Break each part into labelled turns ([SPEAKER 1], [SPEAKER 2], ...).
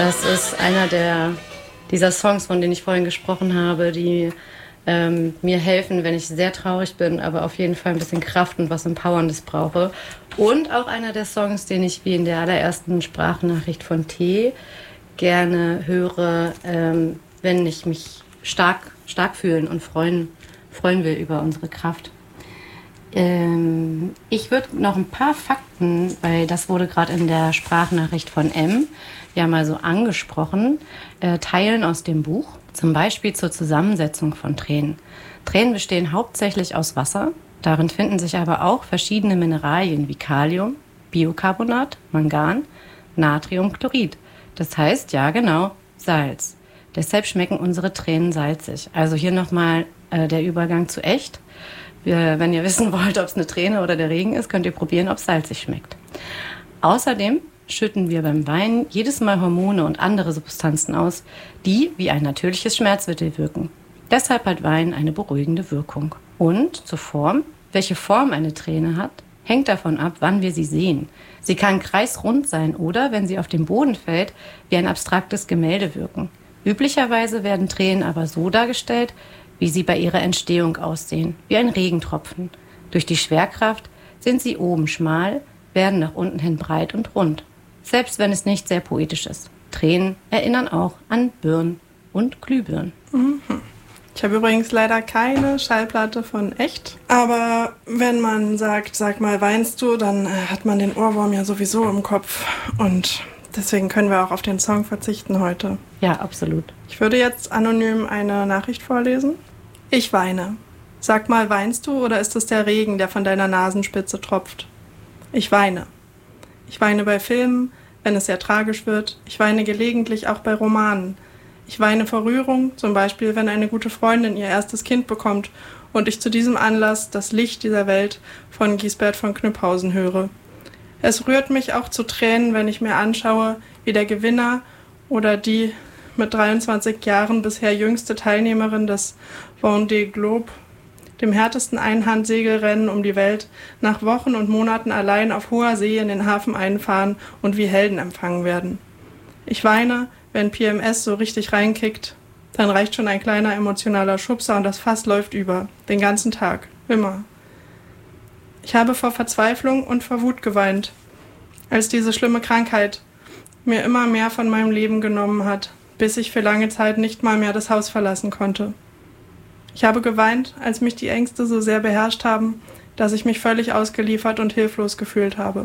[SPEAKER 1] Das ist einer dieser Songs, von denen ich vorhin gesprochen habe, die mir helfen, wenn ich sehr traurig bin, aber auf jeden Fall ein bisschen Kraft und was Empowerndes brauche. Und auch einer der Songs, den ich wie in der allerersten Sprachnachricht von T gerne höre, wenn ich mich stark fühlen und freuen will über unsere Kraft. Ich würde noch ein paar Fakten, weil das wurde gerade in der Sprachnachricht von M ja mal so angesprochen, teilen aus dem Buch. Zum Beispiel zur Zusammensetzung von Tränen. Tränen bestehen hauptsächlich aus Wasser. Darin finden sich aber auch verschiedene Mineralien wie Kalium, Bicarbonat, Mangan, Natriumchlorid. Das heißt, ja genau, Salz. Deshalb schmecken unsere Tränen salzig. Also hier nochmal der Übergang zu echt. Wenn ihr wissen wollt, ob es eine Träne oder der Regen ist, könnt ihr probieren, ob es salzig schmeckt. Außerdem schütten wir beim Weinen jedes Mal Hormone und andere Substanzen aus, die wie ein natürliches Schmerzmittel wirken. Deshalb hat Weinen eine beruhigende Wirkung. Und zur Form, welche Form eine Träne hat, hängt davon ab, wann wir sie sehen. Sie kann kreisrund sein oder, wenn sie auf den Boden fällt, wie ein abstraktes Gemälde wirken. Üblicherweise werden Tränen aber so dargestellt, wie sie bei ihrer Entstehung aussehen, wie ein Regentropfen. Durch die Schwerkraft sind sie oben schmal, werden nach unten hin breit und rund. Selbst wenn es nicht sehr poetisch ist. Tränen erinnern auch an Birnen und Glühbirnen.
[SPEAKER 2] Ich habe übrigens leider keine Schallplatte von Echt. Aber wenn man sagt, sag mal, weinst du, dann hat man den Ohrwurm ja sowieso im Kopf. Und deswegen können wir auch auf den Song verzichten heute.
[SPEAKER 1] Ja, absolut.
[SPEAKER 2] Ich würde jetzt anonym eine Nachricht vorlesen. Ich weine. Sag mal, weinst du oder ist es der Regen, der von deiner Nasenspitze tropft? Ich weine. Ich weine bei Filmen, wenn es sehr tragisch wird. Ich weine gelegentlich auch bei Romanen. Ich weine vor Rührung, zum Beispiel, wenn eine gute Freundin ihr erstes Kind bekommt und ich zu diesem Anlass das Licht dieser Welt von Giesbert von Kniphausen höre. Es rührt mich auch zu Tränen, wenn ich mir anschaue, wie der Gewinner oder die mit 23 Jahren bisher jüngste Teilnehmerin des Vendée Globe, dem härtesten Einhandsegelrennen um die Welt, nach Wochen und Monaten allein auf hoher See in den Hafen einfahren und wie Helden empfangen werden. Ich weine, wenn PMS so richtig reinkickt, dann reicht schon ein kleiner emotionaler Schubser und das Fass läuft über, den ganzen Tag, immer. Ich habe vor Verzweiflung und vor Wut geweint, als diese schlimme Krankheit mir immer mehr von meinem Leben genommen hat, bis ich für lange Zeit nicht mal mehr das Haus verlassen konnte. Ich habe geweint, als mich die Ängste so sehr beherrscht haben, dass ich mich völlig ausgeliefert und hilflos gefühlt habe.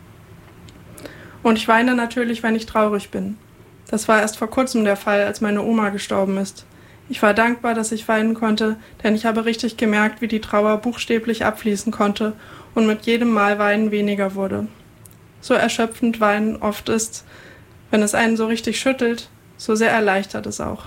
[SPEAKER 2] Und ich weine natürlich, wenn ich traurig bin. Das war erst vor kurzem der Fall, als meine Oma gestorben ist. Ich war dankbar, dass ich weinen konnte, denn ich habe richtig gemerkt, wie die Trauer buchstäblich abfließen konnte und mit jedem Mal Weinen weniger wurde. So erschöpfend Weinen oft ist, wenn es einen so richtig schüttelt, so sehr erleichtert es auch.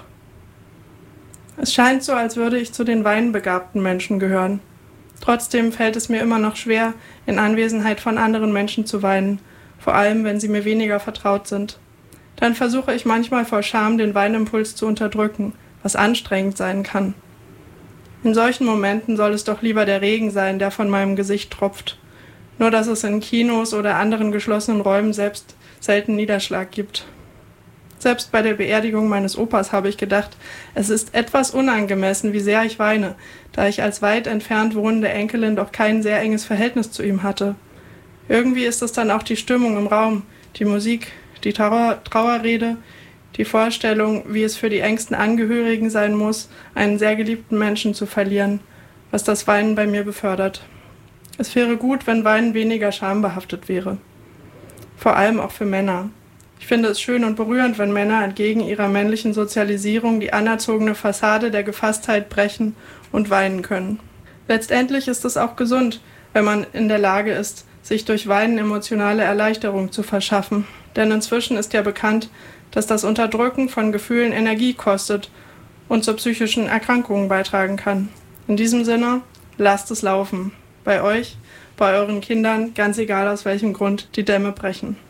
[SPEAKER 2] Es scheint so, als würde ich zu den weinbegabten Menschen gehören. Trotzdem fällt es mir immer noch schwer, in Anwesenheit von anderen Menschen zu weinen, vor allem wenn sie mir weniger vertraut sind. Dann versuche ich manchmal vor Scham, den Weinimpuls zu unterdrücken, was anstrengend sein kann. In solchen Momenten soll es doch lieber der Regen sein, der von meinem Gesicht tropft. Nur dass es in Kinos oder anderen geschlossenen Räumen selbst selten Niederschlag gibt. Selbst bei der Beerdigung meines Opas habe ich gedacht, es ist etwas unangemessen, wie sehr ich weine, da ich als weit entfernt wohnende Enkelin doch kein sehr enges Verhältnis zu ihm hatte. Irgendwie ist es dann auch die Stimmung im Raum, die Musik, die Trauerrede, die Vorstellung, wie es für die engsten Angehörigen sein muss, einen sehr geliebten Menschen zu verlieren, was das Weinen bei mir befördert. Es wäre gut, wenn Weinen weniger schambehaftet wäre. Vor allem auch für Männer. Ich finde es schön und berührend, wenn Männer entgegen ihrer männlichen Sozialisierung die anerzogene Fassade der Gefasstheit brechen und weinen können. Letztendlich ist es auch gesund, wenn man in der Lage ist, sich durch Weinen emotionale Erleichterung zu verschaffen. Denn inzwischen ist ja bekannt, dass das Unterdrücken von Gefühlen Energie kostet und zu psychischen Erkrankungen beitragen kann. In diesem Sinne, lasst es laufen. Bei euch, bei euren Kindern, ganz egal aus welchem Grund die Dämme brechen.